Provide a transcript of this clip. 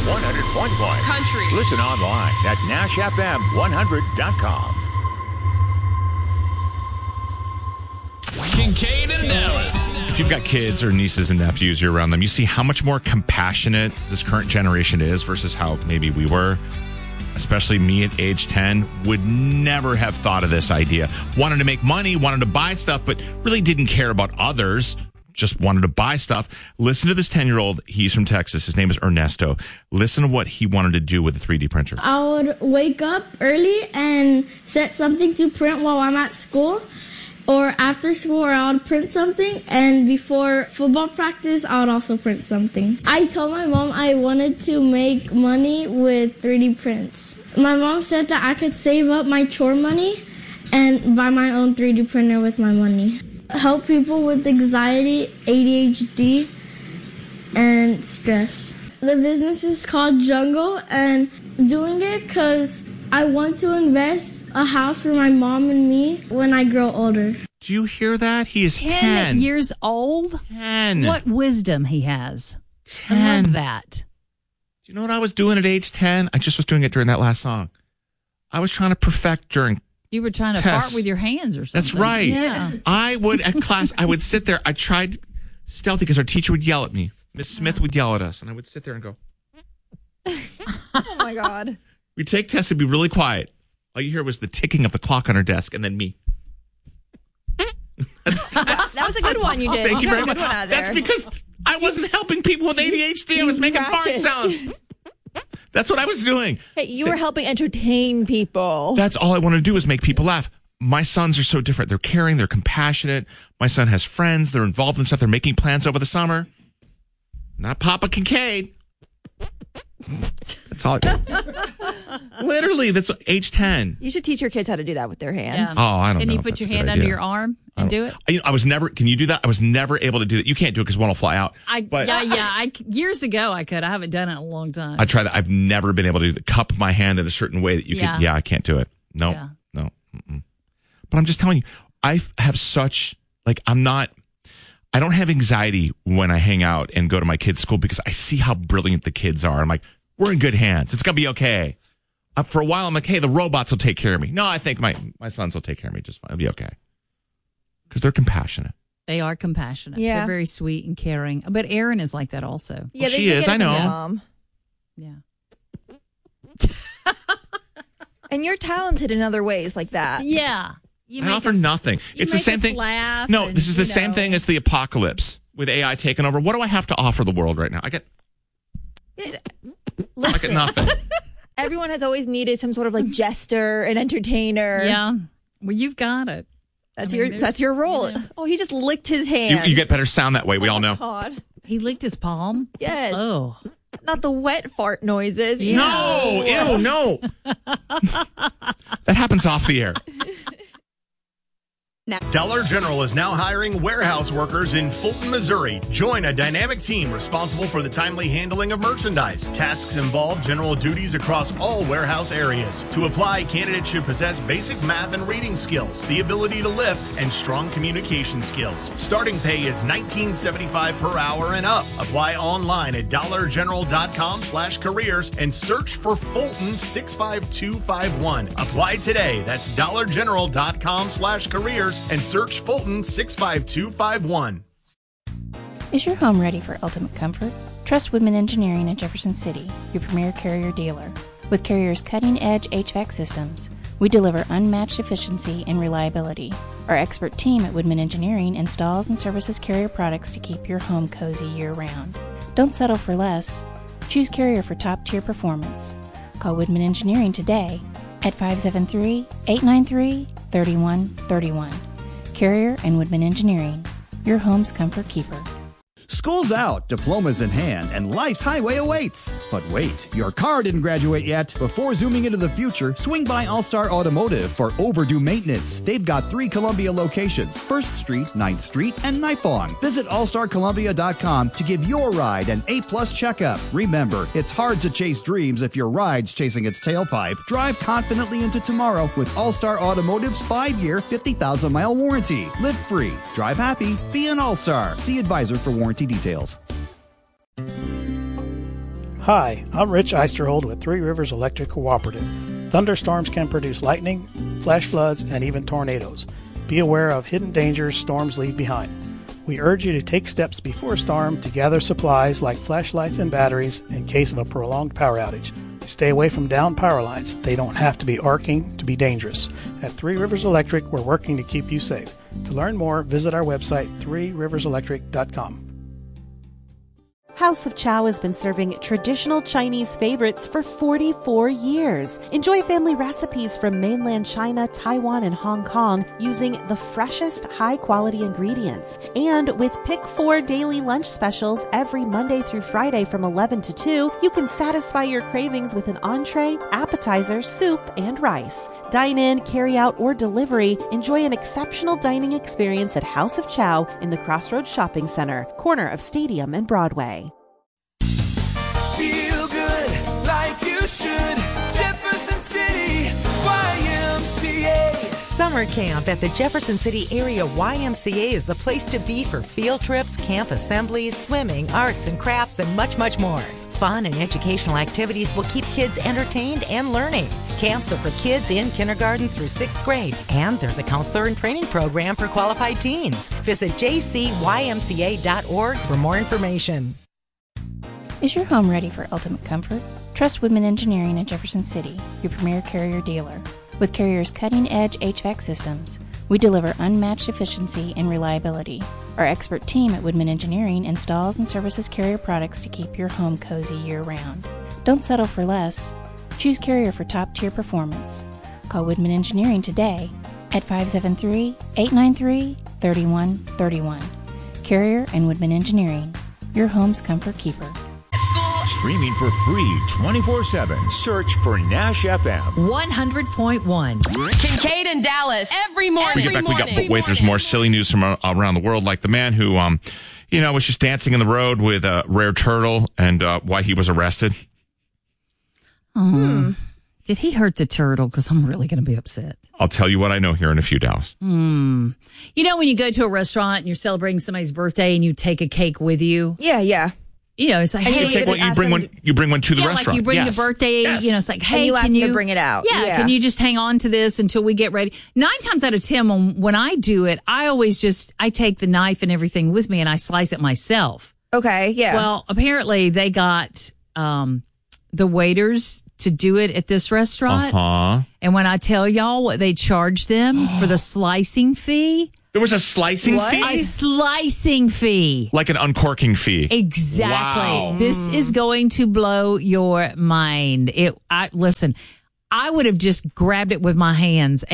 100.1 Country. Listen online at NashFM100.com. Kincaid and Dallas. If you've got kids or nieces and nephews, you're around them, you see how much more compassionate this current generation is versus how maybe we were. Especially me at age 10, would never have thought of this idea. Wanted to make money, wanted to buy stuff, but really didn't care about others. Just wanted to buy stuff. Listen to this 10-year-old. He's from Texas. His name is Ernesto. Listen to what he wanted to do with a 3D printer. I would wake up early and set something to print while I'm at school. Or after school, or I would print something, and before football practice, I would also print something. I told my mom I wanted to make money with 3D prints. My mom said that I could save up my chore money and buy my own 3D printer with my money. Help people with anxiety, ADHD, and stress. The business is called Jungle, and doing it because I want to invest a house for my mom and me when I grow older. Do you hear that? He is 10. 10 years old? 10. What wisdom he has. 10. I love that. Do you know what I was doing at age 10? I just was doing it during that last song. I was trying to perfect during You were trying to tests. fart with your hands or something. That's right. Yeah. I would, at class, I would sit there. I tried stealthy because our teacher would yell at me. Miss Smith would yell at us, and I would sit there and go. Oh, my God. We'd take tests and be really quiet. All you hear was the ticking of the clock on her desk, and then me. That was a good one you did. Thank you got very a much. good one out of there. That's because I wasn't helping people with ADHD. I was making fart practiced. sounds. That's what I was doing. Hey, you were helping entertain people. That's all I wanted to do was make people laugh. My sons are so different. They're caring. They're compassionate. My son has friends. They're involved in stuff. They're making plans over the summer. Not Papa Kincaid. That's all. Literally, that's age 10. You should teach your kids how to do that with their hands. Yeah. Oh, I don't know. Can you if put that's your a good hand under idea. your arm and do it? I was never. Can you do that? I was never able to do that. You can't do it because one will fly out. Years ago I could. I haven't done it in a long time. I tried that. I've never been able to cup my hand in a certain way that you Yeah. can. Yeah, I can't do it. No, Yeah. no. Mm-mm. But I'm just telling you, I have such I don't have anxiety when I hang out and go to my kids' school because I see how brilliant the kids are. I'm like, we're in good hands. It's gonna be okay. For a while, I'm like, hey, the robots will take care of me. No, I think my sons will take care of me just fine. It'll be okay because they're compassionate. They are compassionate. Yeah. They're very sweet and caring. But Erin is like that also. Yeah, she is. I know. Mom. Yeah. And you're talented in other ways like that. Yeah. I offer nothing. It's the same thing. Laugh No, and, this is the same know. thing as the apocalypse with AI taking over. What do I have to offer the world right now? I get nothing. Everyone has always needed some sort of like jester and entertainer. Yeah. Well, you've got it. That's your role. Yeah. Oh, he just licked his hand. You get better sound that way. We all know. God. He licked his palm? Yes. Oh. Not the wet fart noises. Yeah. No, ew, no. That happens off the air. Dollar General is now hiring warehouse workers in Fulton, Missouri. Join a dynamic team responsible for the timely handling of merchandise. Tasks involve general duties across all warehouse areas. To apply, candidates should possess basic math and reading skills, the ability to lift, and strong communication skills. Starting pay is $19.75 per hour and up. Apply online at dollargeneral.com/careers and search for Fulton 65251. Apply today. That's dollargeneral.com/careers and search Fulton 65251. Is your home ready for ultimate comfort? Trust Woodman Engineering in Jefferson City, your premier Carrier dealer. With Carrier's cutting-edge HVAC systems, we deliver unmatched efficiency and reliability. Our expert team at Woodman Engineering installs and services Carrier products to keep your home cozy year-round. Don't settle for less. Choose Carrier for top-tier performance. Call Woodman Engineering today at 573-893-3131. Carrier and Woodman Engineering, your home's comfort keeper. School's out, diplomas in hand, and life's highway awaits. But wait, your car didn't graduate yet. Before zooming into the future, swing by All-Star Automotive for overdue maintenance. They've got 3 Columbia locations, 1st Street, 9th Street, and Nipong. Visit allstarcolumbia.com to give your ride an A-plus checkup. Remember, it's hard to chase dreams if your ride's chasing its tailpipe. Drive confidently into tomorrow with All-Star Automotive's 5-year, 50,000-mile warranty. Live free, drive happy, be an All-Star. See advisor for warranty details. Hi, I'm Rich Eisterhold with Three Rivers Electric Cooperative. Thunderstorms can produce lightning, flash floods, and even tornadoes. Be aware of hidden dangers storms leave behind. We urge you to take steps before a storm to gather supplies like flashlights and batteries in case of a prolonged power outage. Stay away from downed power lines. They don't have to be arcing to be dangerous. At Three Rivers Electric, we're working to keep you safe. To learn more, visit our website, threeriverselectric.com. House of Chow has been serving traditional Chinese favorites for 44 years. Enjoy family recipes from mainland China, Taiwan, and Hong Kong using the freshest, high-quality ingredients. And with Pick 4 daily lunch specials every Monday through Friday from 11 to 2, you can satisfy your cravings with an entree, appetizer, soup, and rice. Dine in, carry out, or delivery. Enjoy an exceptional dining experience at House of Chow in the Crossroads Shopping Center, corner of Stadium and Broadway. Feel good like you should. Jefferson City YMCA. Summer camp at the Jefferson City Area YMCA is the place to be for field trips, camp assemblies, swimming, arts and crafts, and much, much more. Fun and educational activities will keep kids entertained and learning. Camps are for kids in kindergarten through 6th grade, and there's a counselor and training program for qualified teens. Visit jcymca.org for more information. Is your home ready for ultimate comfort? Trust Woodman Engineering in Jefferson City, your premier Carrier dealer. With Carrier's cutting-edge HVAC systems, we deliver unmatched efficiency and reliability. Our expert team at Woodman Engineering installs and services Carrier products to keep your home cozy year-round. Don't settle for less. Choose Carrier for top-tier performance. Call Woodman Engineering today at 573-893-3131. Carrier and Woodman Engineering, your home's comfort keeper. Streaming for free 24/7. Search for Nash FM 100.1. Kincaid in Dallas every morning. Wait, there's more silly news from around the world, like the man who, was just dancing in the road with a rare turtle, and why he was arrested. Did he hurt the turtle? Because I'm really going to be upset. I'll tell you what I know here in a few, Dallas. You know when you go to a restaurant and you're celebrating somebody's birthday and you take a cake with you? Yeah. It's like, hey, you bring one to the restaurant. Like you bring the birthday, it's like, hey, and you ask them to bring it out. Yeah, can you just hang on to this until we get ready? 9 times out of 10, when I do it, I always I take the knife and everything with me and I slice it myself. Okay, yeah. Well, apparently they got the waiters to do it at this restaurant. And when I tell y'all what they charged them for the slicing fee. There was a slicing fee? A slicing fee. Like an uncorking fee. Exactly. Wow. This is going to blow your mind. Listen, I would have just grabbed it with my hands